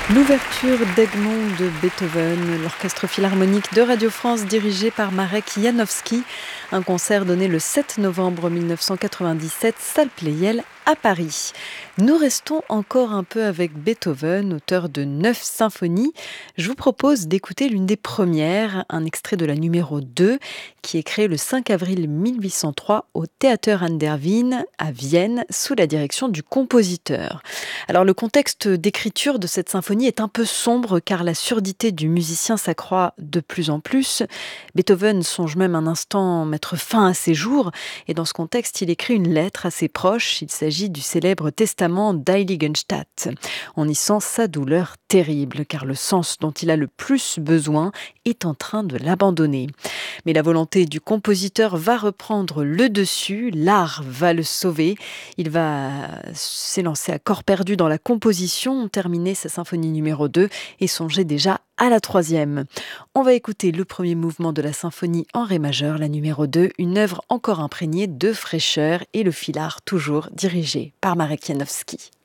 L'ouverture d'Egmont de Beethoven, l'orchestre philharmonique de Radio France dirigé par Marek Janowski. Un concert donné le 7 novembre 1997, salle Pleyel à Paris. Nous restons encore un peu avec Beethoven, auteur de 9 symphonies. Je vous propose d'écouter l'une des premières, un extrait de la numéro 2, qui est créé le 5 avril 1803 au Theater an der Wien à Vienne, sous la direction du compositeur. Alors le contexte d'écriture de cette symphonie est un peu sombre car la surdité du musicien s'accroît de plus en plus. Beethoven songe même un instant mettre fin à ses jours et dans ce contexte il écrit une lettre à ses proches. Il s'agit du célèbre testament d'Heiligenstadt. On y sent sa douleur terrible car le sens dont il a le plus besoin est en train de l'abandonner. Mais la volonté du compositeur va reprendre le dessus, l'art va le sauver. Il va s'élancer à corps perdu dans la composition, terminer sa symphonie numéro 2 et songer déjà à la 3e. On va écouter le premier mouvement de la symphonie en ré majeur, la numéro 2, une œuvre encore imprégnée de fraîcheur et le filard toujours dirigé par Marek Janowski.